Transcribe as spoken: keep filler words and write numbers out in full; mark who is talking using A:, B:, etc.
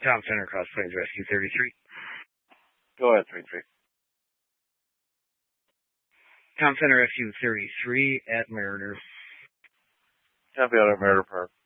A: Tom Center, Cross Plains Rescue thirty-three.
B: Go ahead, three three.
A: Tom Center Rescue thirty-three at Mariner.
B: Copy out at Mariner Park.